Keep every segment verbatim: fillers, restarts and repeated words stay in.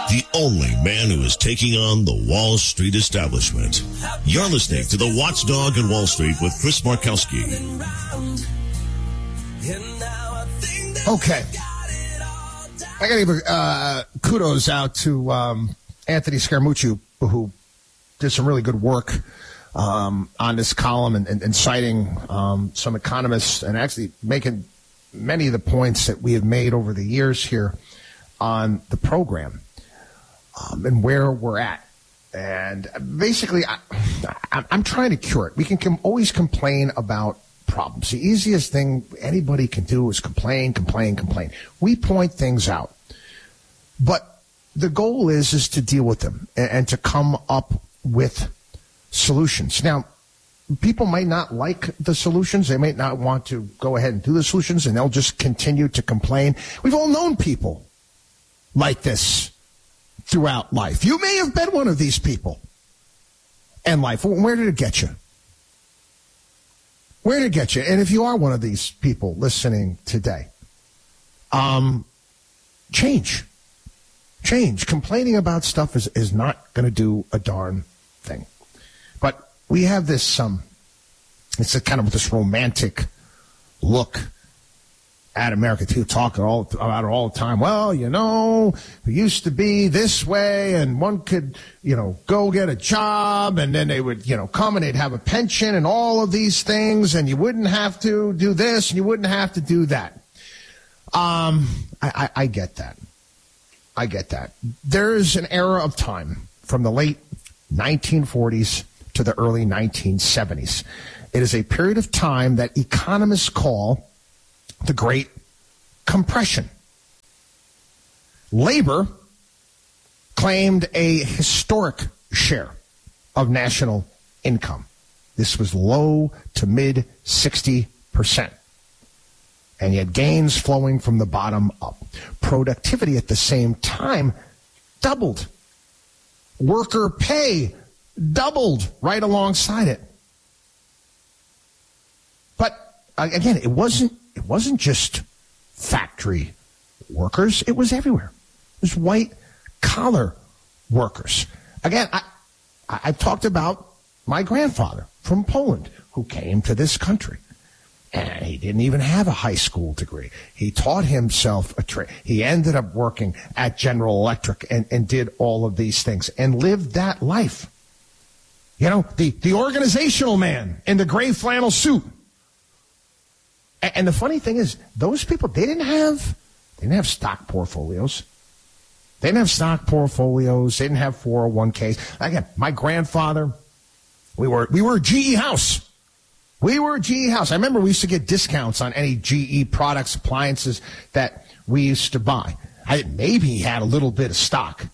the only man who is taking on the Wall Street establishment. You're listening to The Watchdog in Wall Street with Chris Markowski. Okay. I got to give uh, kudos out to um, Anthony Scaramucci, who did some really good work um, on this column and, and, and citing um, some economists and actually making many of the points that we have made over the years here on the program um, and where we're at. And basically, I, I, I'm trying to cure it. We can com- always complain about problems. The easiest thing anybody can do is complain, complain, complain. We point things out. But the goal is, is to deal with them and, and to come up with solutions. Now, people might not like the solutions. They might not want to go ahead and do the solutions, and they'll just continue to complain. We've all known people like this throughout life. You may have been one of these people in life. Where did it get you? Where did it get you? And if you are one of these people listening today, um, change. Change. Complaining about stuff is, is not going to do a darn thing. But we have this, um, it's a kind of this romantic look at America. People talk all, about it all the time. Well, you know, it used to be this way, and one could, you know, go get a job, and then they would, you know, come and they'd have a pension and all of these things, and you wouldn't have to do this, and you wouldn't have to do that. Um, I, I, I get that. I get that. There is an era of time from the late nineteen forties to the early nineteen seventies. It is a period of time that economists call the Great Compression. Labor claimed a historic share of national income. This was low to mid sixty percent. And you had gains flowing from the bottom up. Productivity at the same time doubled. Worker pay doubled right alongside it. But again, it wasn't it wasn't just factory workers. It was everywhere. It was white collar workers. Again, I, I, I've talked about my grandfather from Poland who came to this country. And he didn't even have a high school degree. He taught himself a trade. He ended up working at General Electric and, and did all of these things and lived that life. You know, the, the organizational man in the gray flannel suit. And, and the funny thing is, those people, they didn't have, they didn't have stock portfolios. They didn't have stock portfolios. They didn't have four oh one k's. Again, my grandfather, we were, we were a G E house. We were a G E house. I remember we used to get discounts on any G E products, appliances that we used to buy. I maybe had a little bit of stock.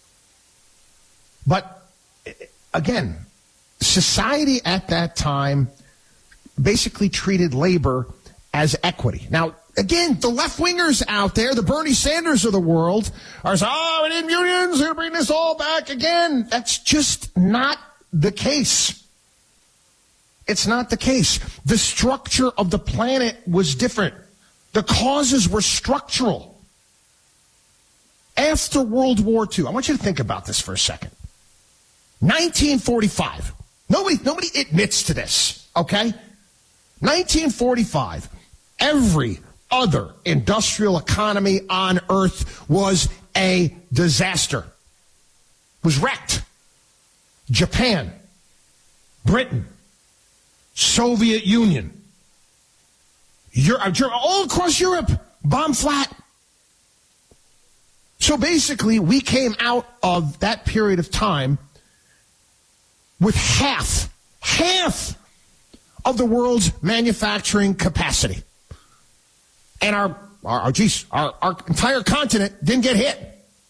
But again, society at that time basically treated labor as equity. Now, again, the left-wingers out there, the Bernie Sanders of the world, are saying, oh, we need unions, we're going to bring this all back again. That's just not the case. It's not the case. The structure of the planet was different. The causes were structural. After World War Two, I want you to think about this for a second. nineteen forty-five. Nobody, nobody admits to this, okay? nineteen forty-five. Every other industrial economy on Earth was a disaster. Was wrecked. Japan, Britain, Soviet Union, Europe, all across Europe, bomb flat. So basically, we came out of that period of time with half, half of the world's manufacturing capacity. And our, our, our geez, our, our entire continent didn't get hit.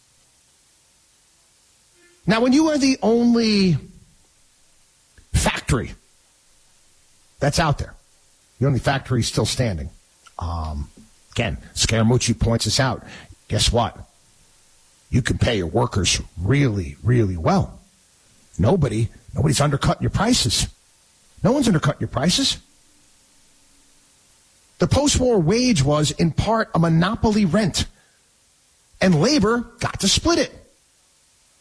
Now, when you are the only factory that's out there, the only factory still standing, um, again, Scaramucci points us out. Guess what? You can pay your workers really, really well. Nobody, nobody's undercutting your prices. No one's undercutting your prices. The post-war wage was, in part, a monopoly rent. And labor got to split it.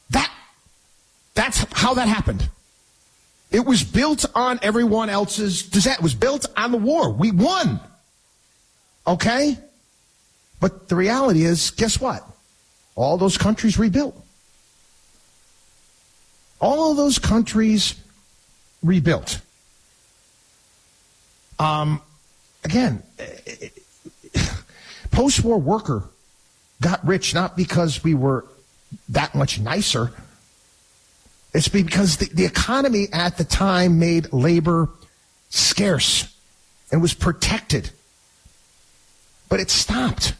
That, that's how that happened. It was built on everyone else's disaster. It was built on the war. We won. Okay? But the reality is, guess what? All those countries rebuilt. All of those countries rebuilt. Um, again, post-war worker got rich not because we were that much nicer. It's because the, the economy at the time made labor scarce and was protected. But it stopped.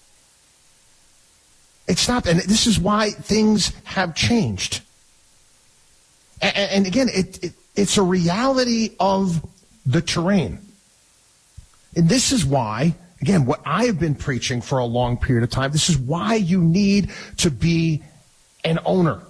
It stopped. And this is why things have changed. And, and again, it, it, it's a reality of the terrain. And this is why, again, what I have been preaching for a long period of time, this is why you need to be an owner.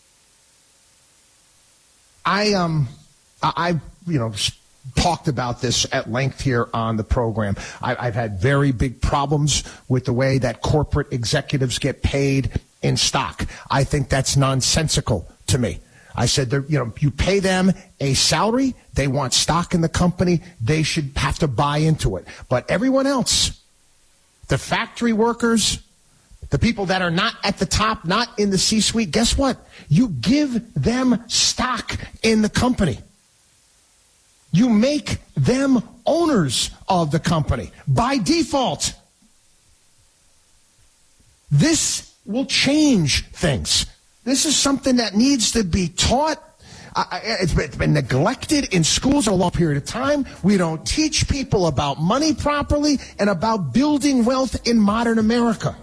I um, I you know talked about this at length here on the program. I, I've had very big problems with the way that corporate executives get paid in stock. I think that's nonsensical to me. I said, you know, you pay them a salary, they want stock in the company, they should have to buy into it. But everyone else, the factory workers, the people that are not at the top, not in the C-suite, guess what? You give them stock in the company. You make them owners of the company by default. This will change things. This is something that needs to be taught. Uh, it's, been, it's been neglected in schools for a long period of time. We don't teach people about money properly and about building wealth in modern America.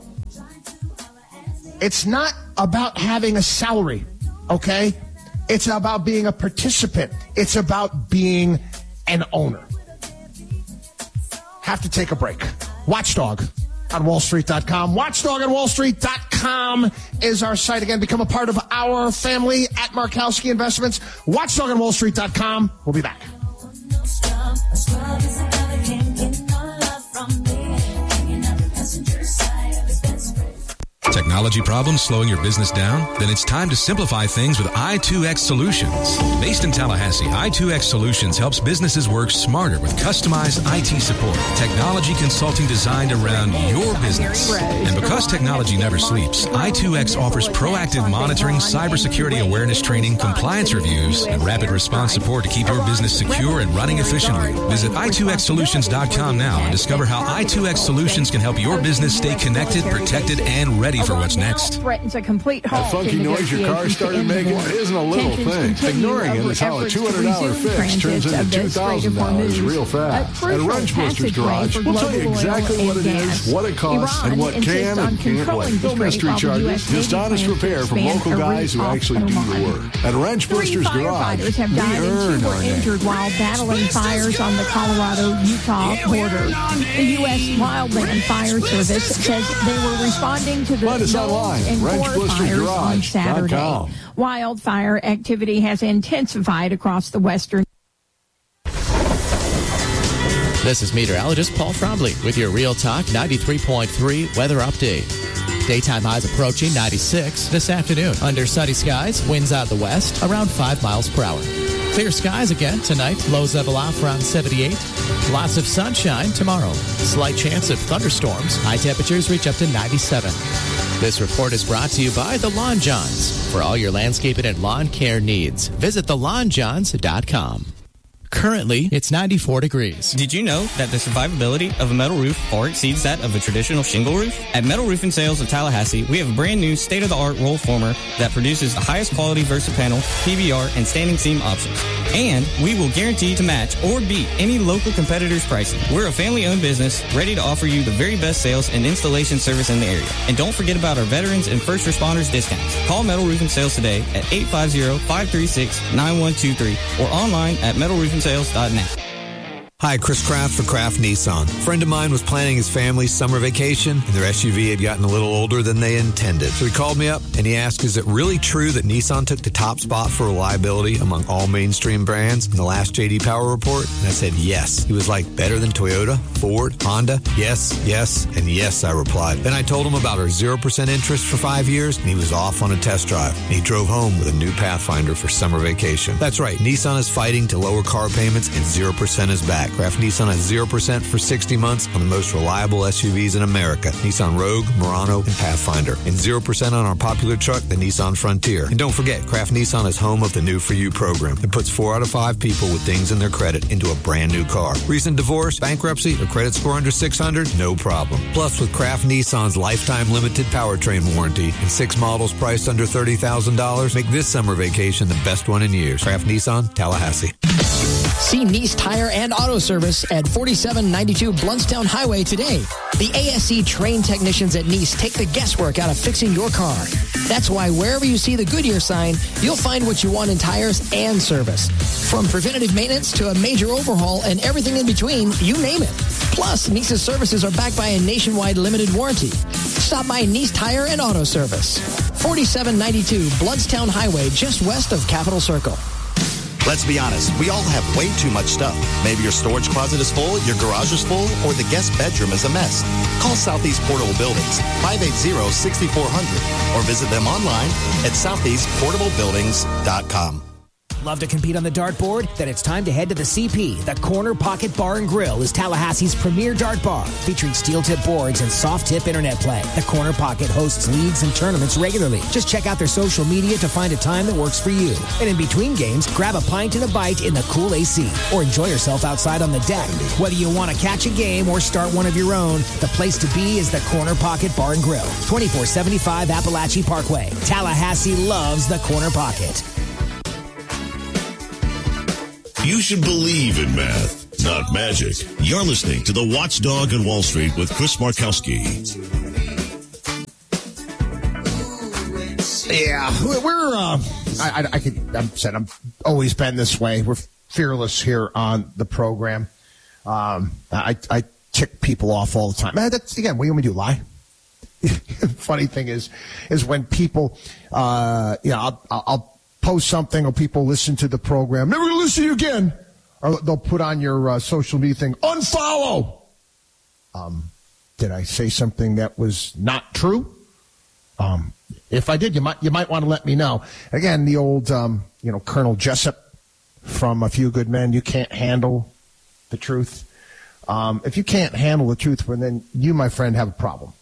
It's not about having a salary, okay? It's about being a participant. It's about being an owner. Have to take a break. Watchdog on wall street dot com. Watchdog on wall street dot com is our site. Again, become a part of our family at Markowski Investments. Watchdog on wall street dot com. We'll be back. Technology problems slowing your business down? Then it's time to simplify things with I two X Solutions. Based in Tallahassee, I two X Solutions helps businesses work smarter with customized I T support, technology consulting designed around your business. And because technology never sleeps, I two X offers proactive monitoring, cybersecurity awareness training, compliance reviews, and rapid response support to keep your business secure and running efficiently. Visit I two X solutions dot com now and discover how I two X Solutions can help your business stay connected, protected, and ready for what's next. Threatens a complete halt. The funky noise your car started making isn't a little thing. Ignoring it is how a two hundred dollars fix turns into two thousand dollars real fast. At Wrench Blisters Garage, we'll tell you exactly what it is, what it costs, and what can and can't wait. No mystery charges, just honest repair from local guys who actually do the work. At Wrench Blisters Garage, we earn our name. Injured while battling fires on the Colorado-Utah border. The U S Wildland Fire Service says they were responding to the Find us online, and wrench blisters garage dot com. Wildfire activity has intensified across the western. This is meteorologist Paul Trombley with your Real Talk ninety-three point three weather update. Daytime highs approaching ninety-six this afternoon. Under sunny skies, winds out the west around five miles per hour. Clear skies again tonight. Lows level off around seventy-eight. Lots of sunshine tomorrow. Slight chance of thunderstorms. High temperatures reach up to ninety-seven. This report is brought to you by The Lawn Johns. For all your landscaping and lawn care needs, visit the lawn johns dot com. Currently, it's ninety-four degrees. Did you know that the survivability of a metal roof far exceeds that of a traditional shingle roof? At Metal Roofing Sales of Tallahassee, we have a brand new state-of-the-art roll former that produces the highest quality VersaPanel, P V R, and standing seam options. And we will guarantee to match or beat any local competitor's pricing. We're a family-owned business ready to offer you the very best sales and installation service in the area. And don't forget about our veterans and first responders discounts. Call Metal Roofing Sales today at eight five zero, five three six, nine one two three or online at metal roofing sales dot net. Hi, Chris Kraft for Kraft Nissan. A friend of mine was planning his family's summer vacation, and their S U V had gotten a little older than they intended. So he called me up, and he asked, is it really true that Nissan took the top spot for reliability among all mainstream brands in the last J D Power report? And I said, yes. He was like, better than Toyota, Ford, Honda? Yes, yes, and yes, I replied. Then I told him about our zero percent interest for five years, and he was off on a test drive. And he drove home with a new Pathfinder for summer vacation. That's right, Nissan is fighting to lower car payments, and zero percent is back. Kraft Nissan has zero percent for sixty months on the most reliable S U Vs in America. Nissan Rogue, Murano, and Pathfinder. And zero percent on our popular truck, the Nissan Frontier. And don't forget, Kraft Nissan is home of the New For You program that puts four out of five people with dings in their credit into a brand new car. Recent divorce, bankruptcy, or credit score under six hundred? No problem. Plus, with Kraft Nissan's lifetime limited powertrain warranty and six models priced under thirty thousand dollars, make this summer vacation the best one in years. Kraft Nissan, Tallahassee. See Nice Tire and Auto Service at forty-seven ninety-two Bluntstown Highway today. The A S C trained technicians at Nice take the guesswork out of fixing your car. That's why wherever you see the Goodyear sign, you'll find what you want in tires and service. From preventative maintenance to a major overhaul and everything in between, you name it. Plus, Nice's services are backed by a nationwide limited warranty. Stop by Nice Tire and Auto Service. forty-seven ninety-two Bluntstown Highway, just west of Capitol Circle. Let's be honest, we all have way too much stuff. Maybe your storage closet is full, your garage is full, or the guest bedroom is a mess. Call Southeast Portable Buildings, five eight zero, six four zero zero, or visit them online at southeast portable buildings dot com. Love to compete on the dartboard? Then it's time to head to the C P. The Corner Pocket Bar and Grill is Tallahassee's premier dart bar, featuring steel-tip boards and soft-tip internet play. The Corner Pocket hosts leagues and tournaments regularly. Just check out their social media to find a time that works for you. And in between games, grab a pint and a bite in the cool A C, or enjoy yourself outside on the deck. Whether you want to catch a game or start one of your own, the place to be is the Corner Pocket Bar and Grill, twenty-four seventy-five Appalachian Parkway. Tallahassee loves the Corner Pocket. You should believe in math, not magic. You're listening to The Watchdog on Wall Street with Chris Markowski. Yeah, we're, uh, I, I, I could, I'm said, I'm always been this way. We're fearless here on the program. Um, I, I tick people off all the time. Man, that's, again, what do you want me to do, lie? Funny thing is, is when people, uh, you know, I'll, I'll post something or people listen to the program, never going to listen to you again. Or they'll put on your uh, social media thing, unfollow. Um, did I say something that was not true? Um, if I did, you might you might want to let me know. Again, the old, um, you know, Colonel Jessup from A Few Good Men, you can't handle the truth. Um, if you can't handle the truth, well, then you, my friend, have a problem.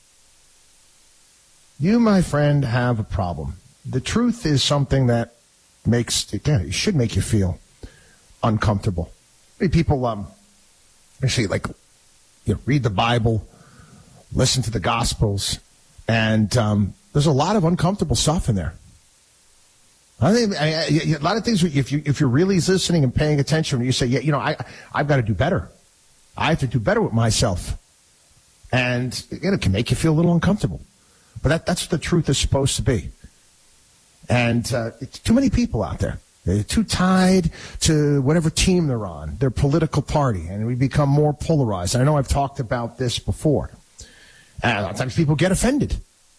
You, my friend, have a problem. The truth is something that makes, again, it should make you feel uncomfortable. I mean, people, um, actually, like, you know, read the Bible, listen to the Gospels, and um, there's a lot of uncomfortable stuff in there. I think I, I, a lot of things. If you if you're really listening and paying attention, you say, yeah, you know, I I've got to do better. I have to do better with myself, and you know, it can make you feel a little uncomfortable. But that that's what the truth is supposed to be. And uh, it's too many people out there. They're too tied to whatever team they're on, their political party, and we become more polarized. I know I've talked about this before. And a lot of times people get offended.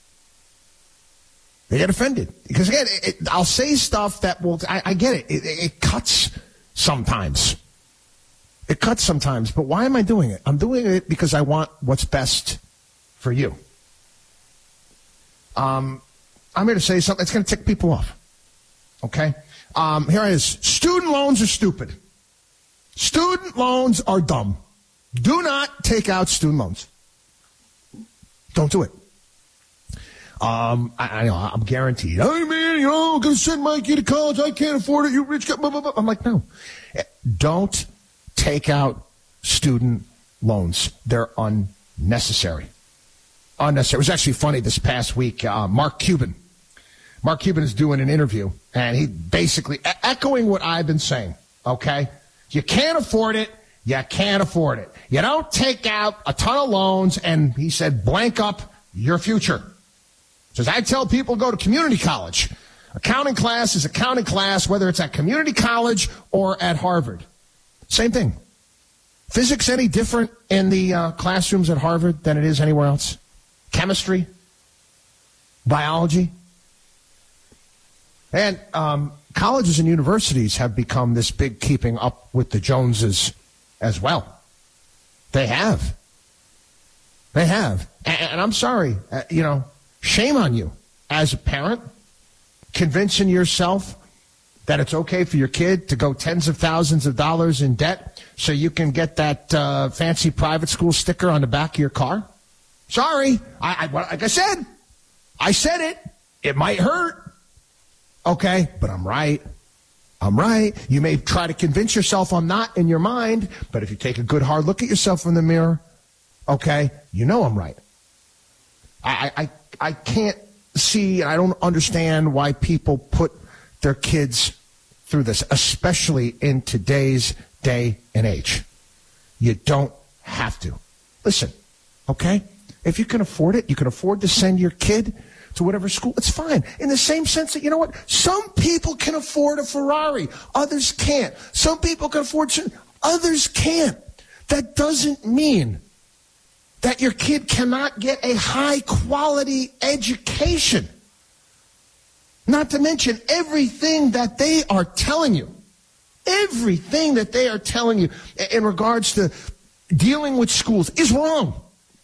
They get offended. Because, again, it, it, I'll say stuff that will, I, I get it. It, it cuts sometimes. It cuts sometimes. But why am I doing it? I'm doing it because I want what's best for you. Um... I'm here to say something that's going to tick people off. Okay? Um, here it is. Student loans are stupid. Student loans are dumb. Do not take out student loans. Don't do it. Um, I, I know, I'm guaranteed. Hey, man, you know, I'm going to send my kid to college. I can't afford it. You rich guy. Blah, blah, blah. I'm like, no. Don't take out student loans. They're unnecessary. Unnecessary. It was actually funny this past week. Uh, Mark Cuban. Mark Cuban is doing an interview, and he basically echoing what I've been saying, okay? You can't afford it. You can't afford it. You don't take out a ton of loans, and he said, blank up your future. Says, I tell people go to community college. Accounting class is accounting class, whether it's at community college or at Harvard. Same thing. Physics any different in the uh, classrooms at Harvard than it is anywhere else? Chemistry? Biology? And um, colleges and universities have become this big keeping up with the Joneses as well. They have. They have. And, and I'm sorry, uh, you know, shame on you as a parent, convincing yourself that it's okay for your kid to go tens of thousands of dollars in debt so you can get that uh, fancy private school sticker on the back of your car? Sorry. I, I, like I said, I said it. It might hurt. Okay, but I'm right. I'm right. You may try to convince yourself I'm not in your mind, but if you take a good hard look at yourself in the mirror, okay, you know I'm right. I, I, I can't see, and I don't understand why people put their kids through this, especially in today's day and age. You don't have to. Listen, okay? If you can afford it, you can afford to send your kid to whatever school, it's fine. In the same sense that, you know what? Some people can afford a Ferrari. Others can't. Some people can afford certain, others can't. That doesn't mean that your kid cannot get a high-quality education. Not to mention everything that they are telling you. Everything that they are telling you in regards to dealing with schools is wrong.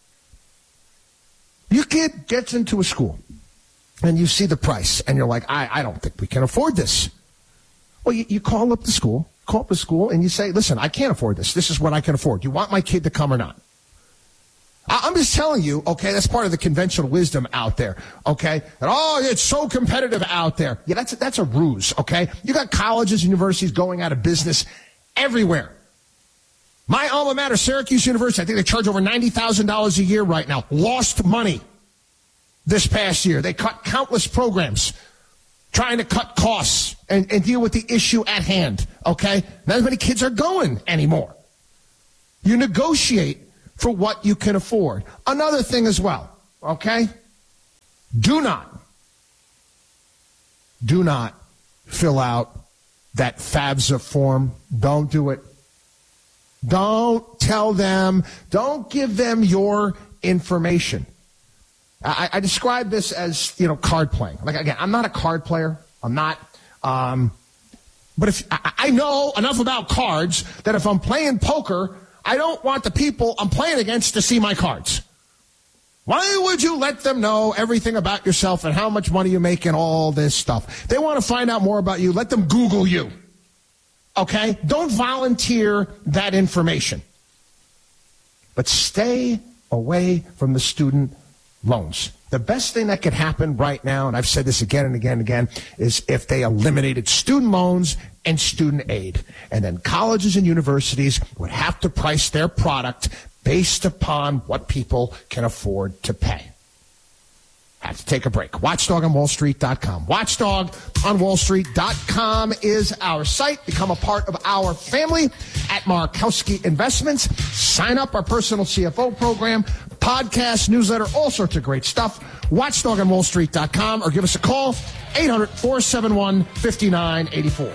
Your kid gets into a school, and you see the price, and you're like, I, I don't think we can afford this. Well, you, you call up the school, call up the school, and you say, listen, I can't afford this. This is what I can afford. Do you want my kid to come or not? I'm just telling you, okay, that's part of the conventional wisdom out there, okay? And, oh, it's so competitive out there. Yeah, that's, that's a ruse, okay? You got colleges and universities going out of business everywhere. My alma mater, Syracuse University, I think they charge over ninety thousand dollars a year right now. Lost money this past year. They cut countless programs trying to cut costs and, and deal with the issue at hand, okay? Not as many kids are going anymore. You negotiate for what you can afford. Another thing as well, okay? Do not, do not fill out that FAFSA form. Don't do it. Don't tell them, don't give them your information. I, I describe this as, you know, card playing. Like, again, I'm not a card player. I'm not. Um, but if I, I know enough about cards that if I'm playing poker, I don't want the people I'm playing against to see my cards. Why would you let them know everything about yourself and how much money you make and all this stuff? They want to find out more about you. Let them Google you. Okay? Don't volunteer that information. But stay away from the student loans. The best thing that could happen right now, and I've said this again and again and again, is if they eliminated student loans and student aid. And then colleges and universities would have to price their product based upon what people can afford to pay. Have to take a break. watchdog on wall street dot com. watchdog on wall street dot com is our site. Become a part of our family at Markowski Investments. Sign up our personal C F O program, podcast, newsletter, all sorts of great stuff. watchdog on wall street dot com or give us a call, eight hundred, four seven one, five nine eight four.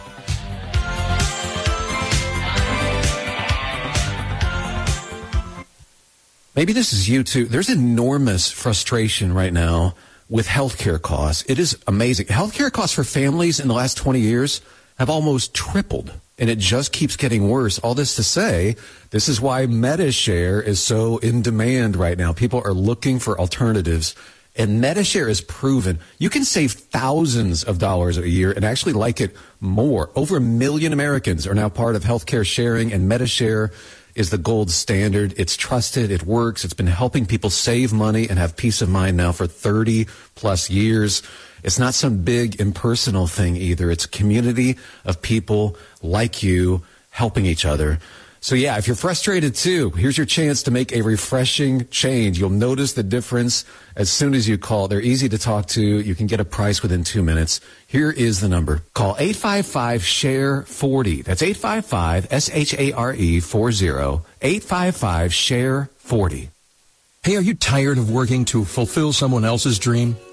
Maybe this is you too. There's enormous frustration right now with healthcare costs. It is amazing. Healthcare costs for families in the last twenty years have almost tripled, and it just keeps getting worse. All this to say, this is why MediShare is so in demand right now. People are looking for alternatives, and MediShare is proven. You can save thousands of dollars a year and actually like it more. Over a million Americans are now part of healthcare sharing, and MediShare is the gold standard. It's trusted. It works. It's been helping people save money and have peace of mind now for thirty plus years. It's not some big impersonal thing either. It's a community of people like you helping each other. So yeah, if you're frustrated too, here's your chance to make a refreshing change. You'll notice the difference as soon as you call. They're easy to talk to. You can get a price within two minutes. Here is the number. Call eight five five, S H A R E, forty. That's eight five five, S H A R E, forty. eight five five, S H A R E, forty. Hey, are you tired of working to fulfill someone else's dream?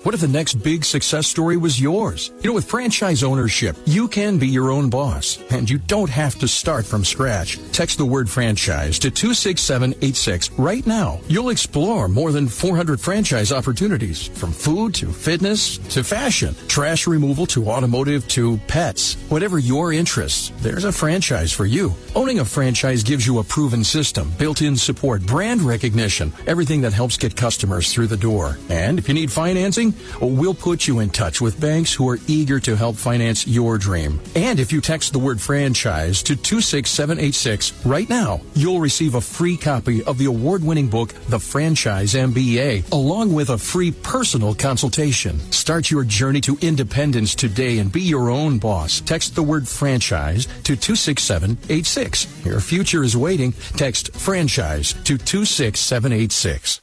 What if the next big success story was yours? You know, with franchise ownership, you can be your own boss, and you don't have to start from scratch. Text the word franchise to two six seven eight six right now. You'll explore more than four hundred franchise opportunities, from food to fitness to fashion, trash removal to automotive to pets. Whatever your interests, there's a franchise for you. Owning a franchise gives you a proven system, built-in support, brand recognition, everything that helps get customers through the door. And if you need financing, we'll put you in touch with banks who are eager to help finance your dream. And if you text the word franchise to two six seven eight six right now, you'll receive a free copy of the award-winning book, The Franchise M B A, along with a free personal consultation. Start your journey to independence today and be your own boss. Text the word franchise to two six seven eight six. Your future is waiting. Text franchise to two six seven eight six.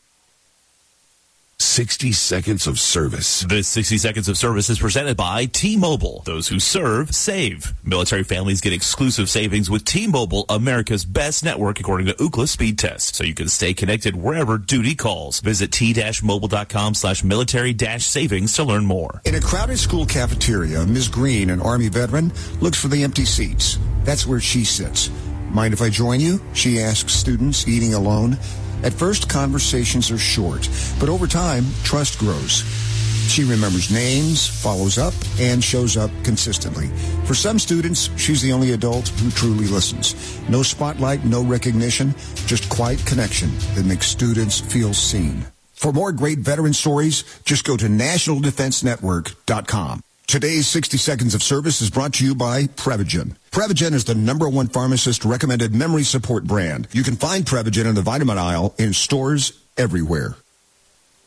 sixty seconds of service. This sixty seconds of service is presented by T-Mobile. Those who serve, save. Military families get exclusive savings with T-Mobile, America's best network according to Ookla speed test. So you can stay connected wherever duty calls. Visit t-mobile.com slash military dash savings to learn more. In a crowded school cafeteria, Miz Green, an Army veteran, looks for the empty seats. That's where she sits. Mind if I join you? She asks students eating alone. At first, conversations are short, but over time, trust grows. She remembers names, follows up, and shows up consistently. For some students, she's the only adult who truly listens. No spotlight, no recognition, just quiet connection that makes students feel seen. For more great veteran stories, just go to national defense network dot com. Today's sixty seconds of service is brought to you by Prevagen. Prevagen is the number one pharmacist-recommended memory support brand. You can find Prevagen in the vitamin aisle in stores everywhere.